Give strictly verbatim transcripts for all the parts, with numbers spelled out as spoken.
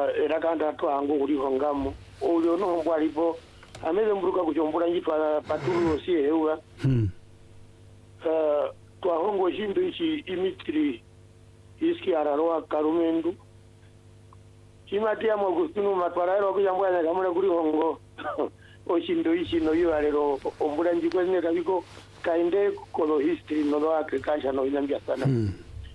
erakanda twangu kuli hongamo uyo no mbwalipo ameze mburuka kuchombura njitwa patulu si hewa hmm uh, twahongo shindu ichi imitri iski araroa karumendu chimatia mwagustinu matwaraero kujambwana kamura kuri hongo oshindo ichi no yuarero ombura njikwene kabiko kainde kolo history no do agriculture no inambia sana hmm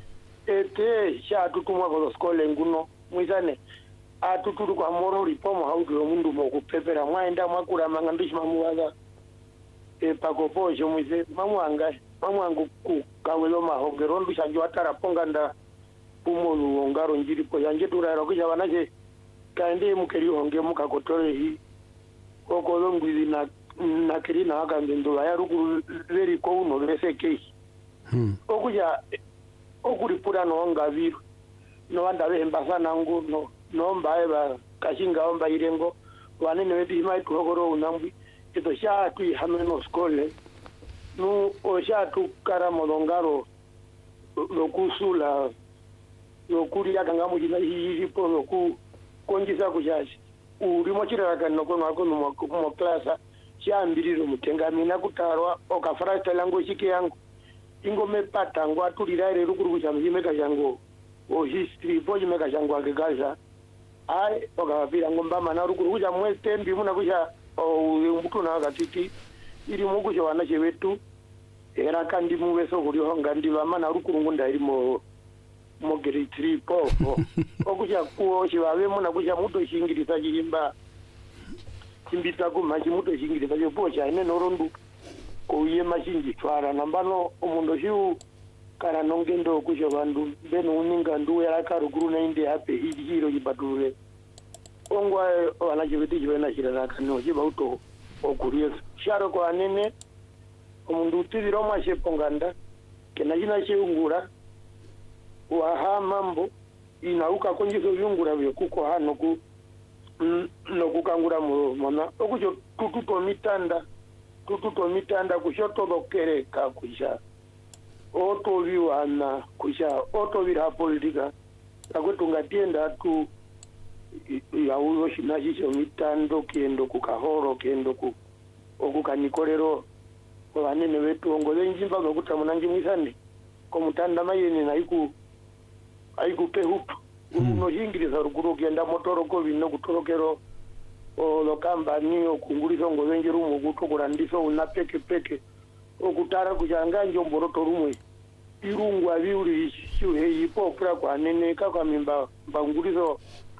ete sha tutumwa kolo skole nguno mwizane atuturu kwa moro ripomo haudu mundu mo kupepera mwaenda mwakura mangandishi mamuwaga e pakopojo mwize mamwanga mamwangu ku kawelo mahogero ndusha njo ataraponga nda umolu ngaro njiri po yanje turara kuja banaje kaende mukeri honge mukakotore hi kokolo ngwizi na na kirina akambe ndo ya rukuru leri ko uno lese kei hmm okuja okuripura no ngaviru no wanda behemba sana ngo no no mbaye ba kashinga omba irengo wanene wetu imai tuhogoro unambwi ito sha tu hameno skole no o sha tu kara modongaro lokusula lokuri akangamu jina hizi po loku konjisa kujaji urimo chiraka noko nako no mo klasa sha mbiriro mutenga mina kutarwa okafrasta lango chike yangu ingome patangwa tuliraire rukuru kuchamjimeka jango o history boje meka jango agagaza ai okavira ngomba mana rukuru kuja mwete mbi muna kuja o mbuto na gatiti iri mugu jo wana chewetu era kandi muweso kuri honga ndi bamana rukuru ngunda iri mo mo grade three po okuja kuo chivawe muna kuja muto shingirisa jimba chimbita ku maji muto shingirisa jo pocha ine norondu kuye machinji twara nambano omundo shiu kana nongendo kujo bandu beno uninga ndu ya karuguru na inde hape hijiro jibature ongwa wana jibiti jibena shirana kano jiba uto okurie sharo kwa nene omundu tidiro mashe ponganda kena jina sheungura wa ha mambo inauka konjiso yungura byo kuko hano ku no kukangura mu mona okujo tututo mitanda tututo mitanda kushoto dokereka kusha oto viwana kusha oto vira politika takwetunga tienda tu ya uyo shinajisho mitando kiendo kukahoro kiendo ku okukanikolero wanene wetu ongole njimba ngokuta munangi mwisane ko mutanda mayene na iku aiku pehupu uno hingiriza ruguru kienda motoro ko bino kutorokero o lokamba ni okungurizo ngozenjero mu gutokura ndiso una peke peke okutara kujanga njomboroto rumwe irungwa biuri shuhe yipopra kwa nene ka kwa mimba bangurizo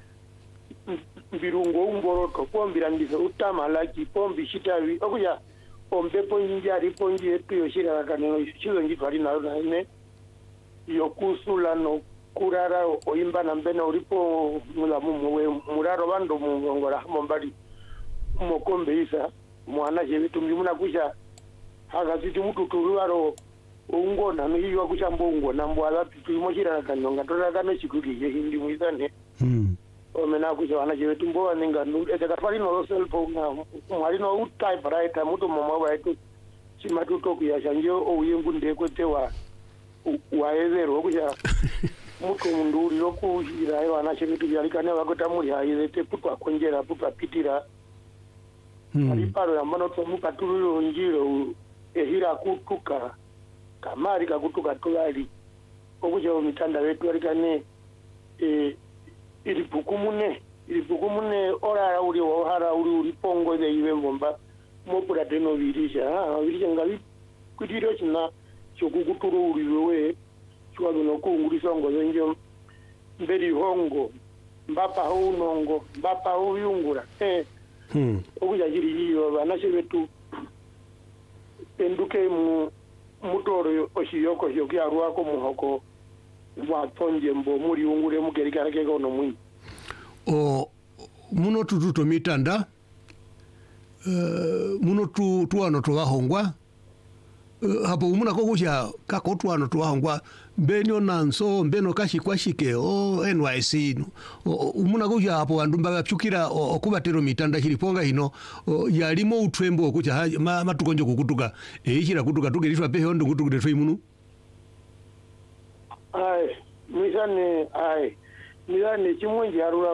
birungo umboroto pombira ndiso utama laki pombi shitawi okuja ombepo njari ponji etu yoshira kaneno chizo njitwali na ne yokusula no kurara oimba na mbena uripo mula mumwe muraro bando mungongora mombali mokombe isa mwana je bitu mjumuna kusha hakaziti mutu turuaro ungona no hiyo kusha mbongo na mbwala tuimoshira kanonga tora kana chikuki je hindi muizane hmm omena kusha wana je bitu mboa ninga ete kafari no cell phone na mwali no utai paraita mutu mama waitu chimatu toku ya shanjo oyengu ndekwe wa waezero kusha mutu mundu uri lokuhira ayo anacheketu byalikane bakota muri hayete putwa konjera putwa pitira hmm ari paro yamano to mukatulu njiro ehira kutuka kamari kakutuka tulali okuje mitanda wetu alikane e iri bukumune iri bukumune orara uri ohara uri uri pongo de iwe mbomba mopura deno virisha ah virisha ngali kudiro china chokukuturu uri wewe chwa no kungurisa ngozenjo mberi hongo mbapa hunongo mbapa huyungura eh hmm okuja jiri hiyo banashe betu enduke mu mutoro oshiyoko yoki arwako muhoko wa tonje mbo muri ungure mugerikara ke kono mwi o muno tututo mitanda uh, muno tu tuano tuwahongwa uh, hapo umuna kokusha kako tuano tuwahongwa benyo nanso mbeno kashikwa shike o N Y C no umuna kuja hapo andumba bapyukira okubatero mitanda hiliponga hino yalimo utwembo kuja matukonjo kukutuka eichira kutuka tugerishwa peho ndungutukure twi munu ai misane ai misane chimwenje arura